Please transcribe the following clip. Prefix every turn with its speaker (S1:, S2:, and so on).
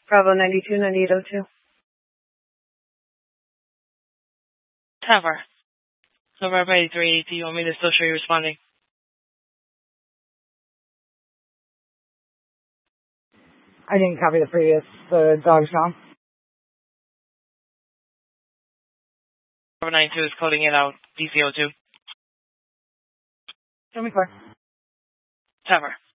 S1: Bravo 92, 9802.
S2: Tower. November 83, do you want me to still show you responding?
S3: I didn't copy the previous. The dog's gone.
S2: Bravo 92 is coding it out. DCO2.
S3: Show me clear.
S2: Tower.